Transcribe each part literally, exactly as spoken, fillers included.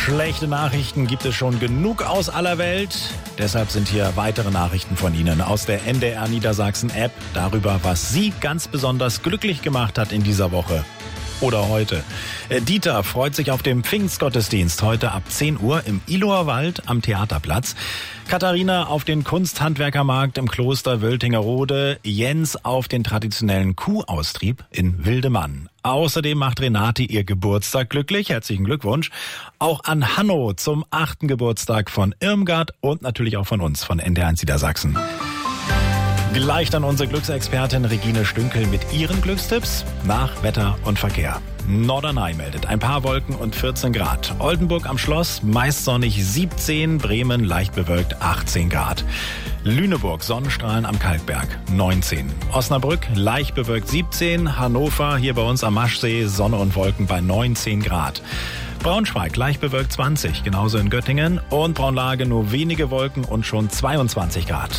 Schlechte Nachrichten gibt es schon genug aus aller Welt. Deshalb sind hier weitere Nachrichten von Ihnen aus der N D R Niedersachsen App darüber, was Sie ganz besonders glücklich gemacht hat in dieser Woche. Oder heute. Dieter freut sich auf den Pfingstgottesdienst heute ab zehn Uhr im Iloer Wald am Theaterplatz. Katharina auf den Kunsthandwerkermarkt im Kloster Wöltingerode. Jens auf den traditionellen Kuhaustrieb in Wildemann. Außerdem macht Renate ihr Geburtstag glücklich. Herzlichen Glückwunsch. Auch an Hanno zum achten Geburtstag von Irmgard und natürlich auch von uns, von N D R eins Niedersachsen. Gleich dann unsere Glücksexpertin Regine Stünkel mit ihren Glückstipps nach Wetter und Verkehr. Norderney meldet ein paar Wolken und vierzehn Grad. Oldenburg am Schloss meist sonnig siebzehn, Bremen leicht bewölkt achtzehn Grad. Lüneburg Sonnenstrahlen am Kalkberg neunzehn. Osnabrück leicht bewölkt siebzehn. Hannover hier bei uns am Maschsee Sonne und Wolken bei neunzehn Grad. Braunschweig leicht bewölkt zwanzig, genauso in Göttingen. Und Braunlage nur wenige Wolken und schon zweiundzwanzig Grad.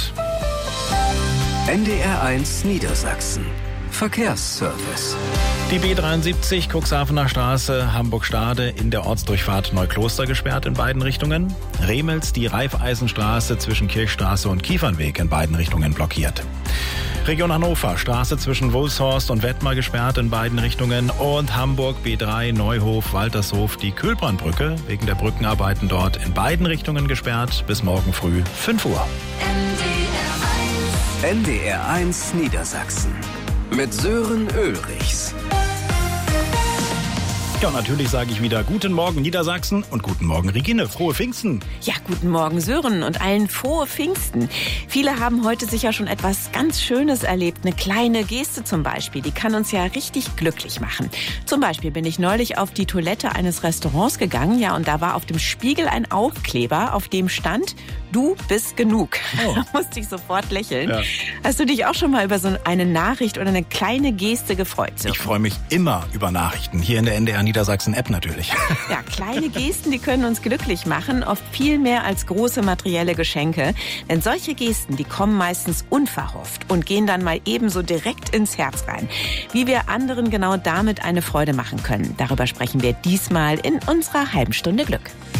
N D R eins Niedersachsen. Verkehrsservice. Die B dreiundsiebzig Cuxhavener Straße Hamburg-Stade in der Ortsdurchfahrt Neukloster gesperrt in beiden Richtungen. Remels die Raiffeisenstraße zwischen Kirchstraße und Kiefernweg in beiden Richtungen blockiert. Region Hannover, Straße zwischen Wulshorst und Wettmar gesperrt in beiden Richtungen. Und Hamburg B drei Neuhof, Waltershof, die Kühlbrandbrücke wegen der Brückenarbeiten dort in beiden Richtungen gesperrt bis morgen früh fünf Uhr. N D R eins Niedersachsen mit Sören Ulrichs. Ja, natürlich sage ich wieder Guten Morgen Niedersachsen und Guten Morgen Regine. Frohe Pfingsten. Ja, guten Morgen Sören und allen frohe Pfingsten. Viele haben heute sicher schon etwas ganz Schönes erlebt. Eine kleine Geste zum Beispiel, die kann uns ja richtig glücklich machen. Zum Beispiel bin ich neulich auf die Toilette eines Restaurants gegangen. Ja, und da war auf dem Spiegel ein Aufkleber, auf dem stand: Du bist genug. Oh. Da musste ich sofort lächeln. Ja. Hast du dich auch schon mal über so eine Nachricht oder eine kleine Geste gefreut, Sören? Ich freue mich immer über Nachrichten. Hier in der N D R Niedersachsen-App natürlich. Ja, kleine Gesten, die können uns glücklich machen, oft viel mehr als große materielle Geschenke. Denn solche Gesten, die kommen meistens unverhofft und gehen dann mal ebenso direkt ins Herz rein. Wie wir anderen genau damit eine Freude machen können, darüber sprechen wir diesmal in unserer halben Stunde Glück.